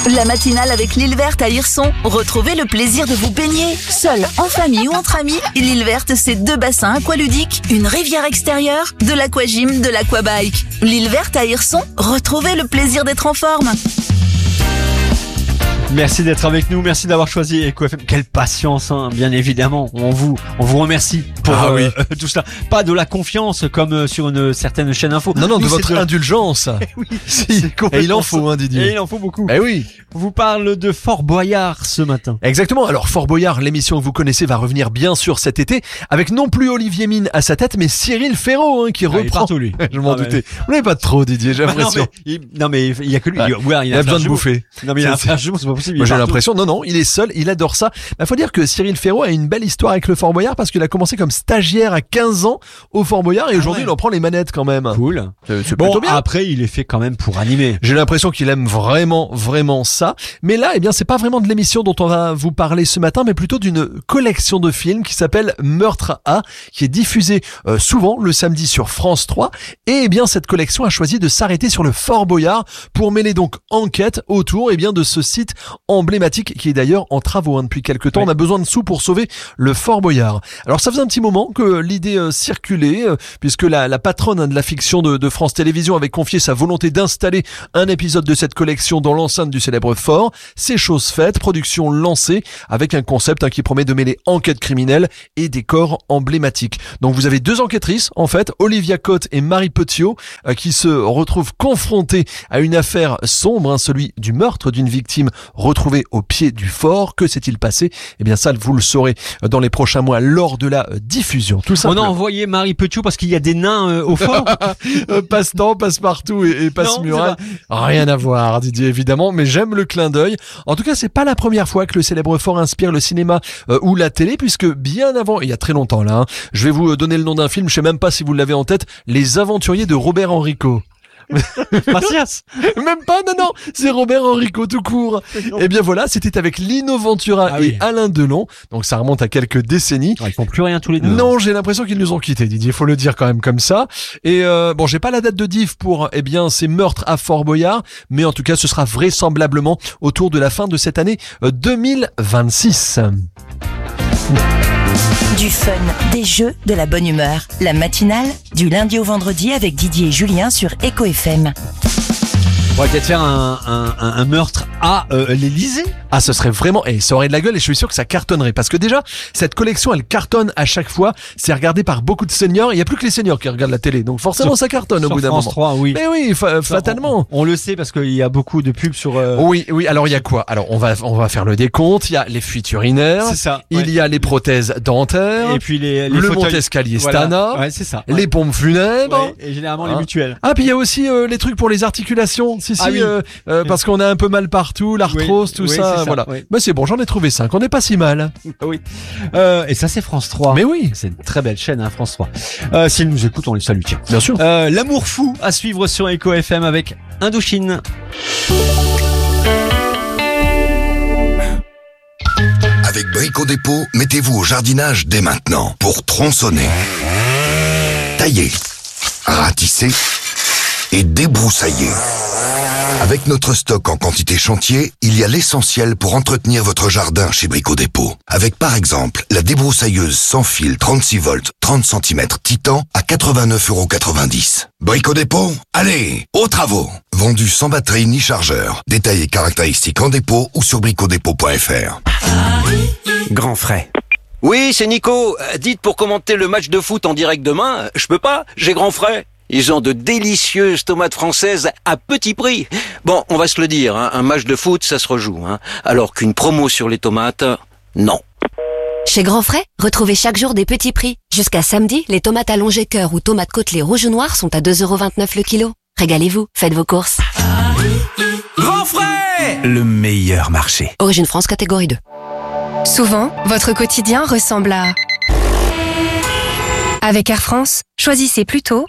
La matinale avec l'île verte à Hirson. Retrouvez le plaisir de vous baigner. Seul, en famille ou entre amis, l'île verte, c'est 2 bassins aqualudiques, une rivière extérieure, de l'aquagym, de l'aquabike. L'île verte à Hirson, retrouvez le plaisir d'être en forme. Merci d'être avec nous, merci d'avoir choisi Eco FM. Quelle patience, hein, bien évidemment. On vous remercie pour tout cela. Pas de la confiance comme sur une certaine chaîne info. Non, Nous, de votre indulgence. Oui, Si. c'est Et il en faut, ça. Didier. Et il en faut beaucoup. Eh oui. On vous parle de Fort Boyard ce matin. Exactement. Alors, Fort Boyard, l'émission que vous connaissez, va revenir bien sûr cet été, avec non plus Olivier Mine à sa tête, mais Cyril Ferraud, qui Il est reprend. partout, lui. Je m'en doutais. Vous n'avez pas trop, Didier, j'ai l'impression. Non mais il y a que lui. Ouais. Il a besoin de bouffer. Non mais il a un frère jumeau, c'est pas possible. Moi j'ai l'impression, non, il est seul, il adore ça. Faut dire que Cyril Ferraud a une belle histoire avec le Fort Boyard parce qu'il a commencé comme stagiaire à 15 ans au Fort Boyard et aujourd'hui il en prend les manettes quand même. Cool. C'est Bon, plutôt bien. après il est fait quand même pour animer. J'ai l'impression qu'il aime vraiment ça. Mais là, c'est pas vraiment de l'émission dont on va vous parler ce matin, mais plutôt d'une collection de films qui s'appelle Meurtre A, qui est diffusée souvent le samedi sur France 3. Et cette collection a choisi de s'arrêter sur le Fort Boyard pour mêler donc enquête autour de ce site emblématique qui est d'ailleurs en travaux depuis quelques temps. Oui. On a besoin de sous pour sauver le Fort Boyard. Alors ça faisait un petit moment que l'idée circulait, puisque la patronne de la fiction de France Télévisions avait confié sa volonté d'installer un épisode de cette collection dans l'enceinte du célèbre fort. C'est chose faite, production lancée, avec un concept qui promet de mêler enquête criminelle et décors emblématiques. Donc vous avez 2 enquêtrices, en fait, Olivia Cotte et Marie Petiot, qui se retrouvent confrontées à une affaire sombre, celui du meurtre d'une victime retrouvée au pied du fort. Que s'est-il passé ? Ça, vous le saurez dans les prochains mois lors de la diffusion. Tout On a simplement. envoyé Marie Petiot parce qu'il y a des nains au fort. Passe-temps, passe-partout et Non, passe-muraille. Rien à voir, Didier, évidemment, mais j'aime le clin d'œil. En tout cas, c'est pas la première fois que le célèbre fort inspire le cinéma ou la télé, puisque bien avant, il y a très longtemps là, je vais vous donner le nom d'un film, je sais même pas si vous l'avez en tête, Les Aventuriers de Robert Enrico. Mathias. Même pas, non, c'est Robert Enrico tout court. Voilà, c'était avec Lino Ventura et Alain Delon, donc ça remonte à quelques décennies. Ils font plus rien tous les deux. Non, j'ai l'impression qu'ils nous ont quittés, Didier, faut le dire quand même comme ça. Et j'ai pas la date de diff pour ces meurtres à Fort Boyard, mais en tout cas, ce sera vraisemblablement autour de la fin de cette année 2026. Du fun, des jeux, de la bonne humeur. La matinale, du lundi au vendredi avec Didier et Julien sur Eco FM. On va peut-être faire un meurtre à l'Élysée. Ah, ce serait vraiment, ça aurait de la gueule et je suis sûr que ça cartonnerait parce que déjà, cette collection, elle cartonne à chaque fois. C'est regardé par beaucoup de seniors. Il y a plus que les seniors qui regardent la télé. Donc forcément, ça cartonne au bout d'un moment. France 3, oui. Mais oui, fatalement. On le sait parce qu'il y a beaucoup de pubs sur... Oui, alors il y a quoi? Alors on va faire le décompte. Il y a les fuites urinaires. C'est ça. Il y a les prothèses dentaires. Et puis les le fauteuils. monte-escalier Voilà. Stana. Ouais, c'est ça. Les pompes funèbres. Ouais, et généralement les mutuelles. Ah, puis il y a aussi les trucs pour les articulations. Ah oui. Parce qu'on a un peu mal partout, l'arthrose, tout oui, ça, c'est ça, voilà. oui. Mais c'est bon, j'en ai trouvé 5. On n'est pas si mal. Oui. Et ça, c'est France 3. Mais oui. C'est une très belle chaîne, hein, France 3. S'ils nous écoutent, on les salue, tiens. Bien sûr. L'amour fou à suivre sur Eco FM avec Indochine. Avec Brico Dépôt, mettez-vous au jardinage dès maintenant pour tronçonner, tailler, ratisser et débroussailler. Avec notre stock en quantité chantier, il y a l'essentiel pour entretenir votre jardin chez Brico Dépôt. Avec par exemple la débroussailleuse sans fil 36 volts 30 cm Titan à 89,90 €. Brico Dépôt, allez, aux travaux. Vendu sans batterie ni chargeur. Détails et caractéristiques en dépôt ou sur bricodépôt.fr. Grand frais. Oui, c'est Nico. Dites pour commenter le match de foot en direct demain, je peux pas, j'ai grand frais. Ils ont de délicieuses tomates françaises à petit prix. Bon, on va se le dire, un match de foot, ça se rejoue. Alors qu'une promo sur les tomates, non. Chez Grand Frais, retrouvez chaque jour des petits prix. Jusqu'à samedi, les tomates allongées cœur ou tomates côtelées rouge ou noir sont à 2,29 € le kilo. Régalez-vous, faites vos courses. Grand frais. Le meilleur marché. Origine France catégorie 2. Souvent, votre quotidien ressemble à... Avec Air France, choisissez plutôt...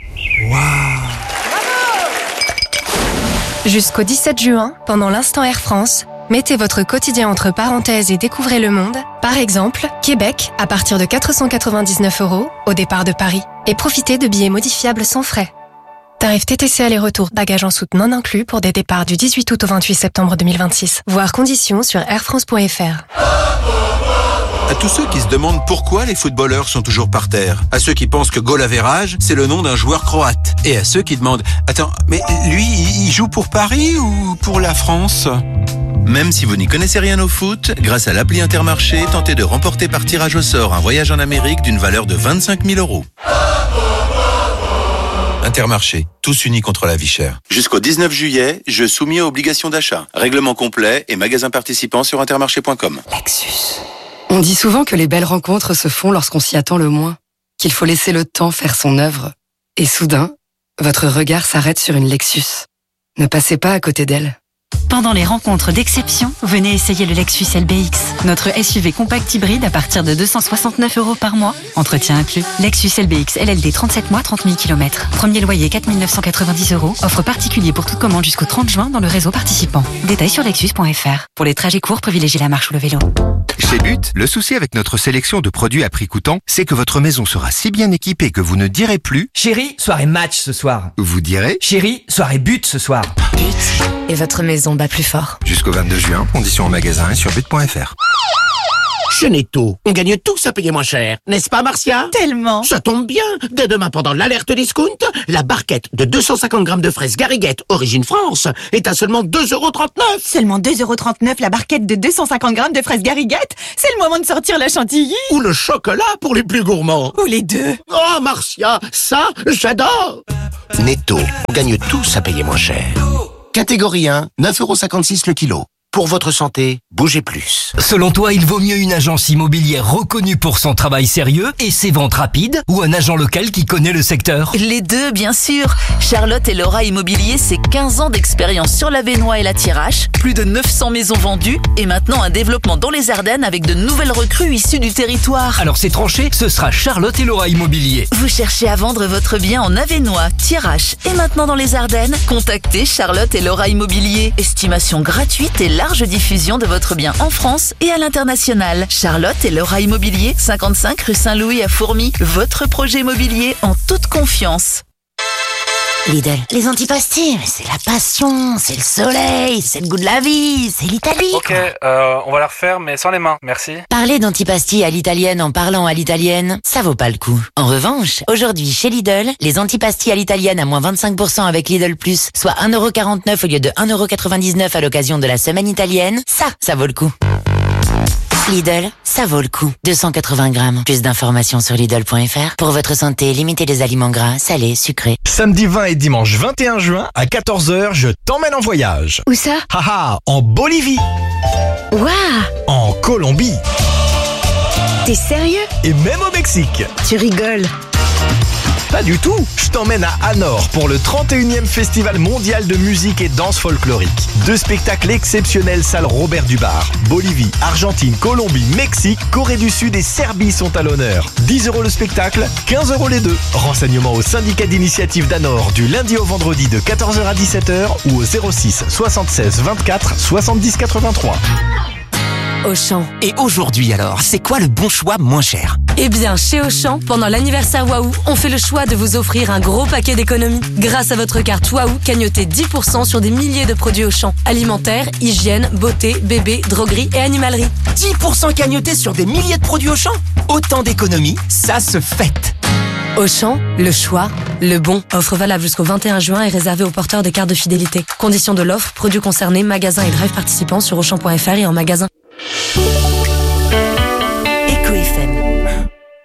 Jusqu'au 17 juin, pendant l'instant Air France, mettez votre quotidien entre parenthèses et découvrez le monde. Par exemple, Québec, à partir de 499 € au départ de Paris. Et profitez de billets modifiables sans frais. Tarif TTC aller-retour, bagages en soute non inclus pour des départs du 18 août au 28 septembre 2026. Voir conditions sur airfrance.fr. À tous ceux qui se demandent pourquoi les footballeurs sont toujours par terre. À ceux qui pensent que goal average, c'est le nom d'un joueur croate. Et à ceux qui demandent, attends, mais lui, il joue pour Paris ou pour la France ? Même si vous n'y connaissez rien au foot, grâce à l'appli Intermarché, tentez de remporter par tirage au sort un voyage en Amérique d'une valeur de 25 000 €. Intermarché, tous unis contre la vie chère. Jusqu'au 19 juillet, jeu soumis à obligation d'achat. Règlement complet et magasin participant sur intermarché.com. Lexus. On dit souvent que les belles rencontres se font lorsqu'on s'y attend le moins, qu'il faut laisser le temps faire son œuvre. Et soudain, votre regard s'arrête sur une Lexus. Ne passez pas à côté d'elle. Pendant les rencontres d'exception, venez essayer le Lexus LBX, notre SUV compact hybride à partir de 269 € par mois. Entretien inclus. Lexus LBX LLD 37 mois, 30 000 km. Premier loyer 4 990 €. Offre particulier pour toute commande jusqu'au 30 juin dans le réseau participant. Détails sur lexus.fr. Pour les trajets courts, privilégiez la marche ou le vélo. Chez But, le souci avec notre sélection de produits à prix coûtant, c'est que votre maison sera si bien équipée que vous ne direz plus « Chérie, soirée match ce soir ». Vous direz « Chérie, soirée but ce soir ». But. Et votre maison bat plus fort. Jusqu'au 22 juin, conditions en magasin et sur but.fr. Chez Netto, on gagne tous à payer moins cher, n'est-ce pas Marcia? Tellement. Ça tombe bien. Dès demain pendant l'alerte discount, la barquette de 250 grammes de fraises Gariguette origine France est à seulement 2,39 €. Seulement 2,39 € la barquette de 250 grammes de fraises Gariguette? C'est le moment de sortir la chantilly. Ou le chocolat pour les plus gourmands. Ou les deux. Oh Marcia, ça j'adore. Netto, on gagne tous à payer moins cher. Catégorie 1, 9,56 € le kilo. Pour votre santé, bougez plus. Selon toi, il vaut mieux une agence immobilière reconnue pour son travail sérieux et ses ventes rapides ou un agent local qui connaît le secteur? Les deux, bien sûr. Charlotte et Laura Immobilier, c'est 15 ans d'expérience sur la Vénois et la Thiérache, plus de 900 maisons vendues et maintenant un développement dans les Ardennes avec de nouvelles recrues issues du territoire. Alors c'est tranché, ce sera Charlotte et Laura Immobilier. Vous cherchez à vendre votre bien en Avesnois, Thiérache et maintenant dans les Ardennes? Contactez Charlotte et Laura Immobilier. Estimation gratuite et large diffusion de votre bien en France et à l'international. Charlotte et Laura Immobilier, 55 rue Saint-Louis à Fourmies. Votre projet immobilier en toute confiance. Lidl, les antipastilles, c'est la passion, c'est le soleil, c'est le goût de la vie, c'est l'Italie. Ok, on va la refaire mais sans les mains, merci. Parler d'antipastilles à l'italienne en parlant à l'italienne, ça vaut pas le coup. En revanche, aujourd'hui chez Lidl, les antipastilles à l'italienne à moins 25% avec Lidl Plus, soit 1,49 € au lieu de 1,99 € à l'occasion de la semaine italienne, ça vaut le coup. Lidl, ça vaut le coup. 280 grammes. Plus d'informations sur Lidl.fr. Pour votre santé, limitez les aliments gras, salés, sucrés. Samedi 20 et dimanche 21 juin, à 14 h, je t'emmène en voyage. Où ça? Haha, en Bolivie. Waouh! En Colombie. T'es sérieux? Et même au Mexique. Tu rigoles. Pas du tout. Je t'emmène à Anor pour le 31e Festival mondial de musique et danse folklorique. 2 spectacles exceptionnels salle Robert Dubar. Bolivie, Argentine, Colombie, Mexique, Corée du Sud et Serbie sont à l'honneur. 10 € le spectacle, 15 € les deux. Renseignements au syndicat d'initiative d'Anor du lundi au vendredi de 14 h à 17 h ou au 06 76 24 70 83. Auchan. Et aujourd'hui alors, c'est quoi le bon choix moins cher? Eh bien, chez Auchan, pendant l'anniversaire Waouh, on fait le choix de vous offrir un gros paquet d'économies. Grâce à votre carte Waouh, cagnotez 10% sur des milliers de produits Auchan. Alimentaire, hygiène, beauté, bébé, droguerie et animalerie. 10% cagnotés sur des milliers de produits Auchan? Autant d'économies, ça se fête. Auchan, le choix, le bon. Offre valable jusqu'au 21 juin et réservée aux porteurs des cartes de fidélité. Conditions de l'offre, produits concernés, magasins et drive participants sur Auchan.fr et en magasin.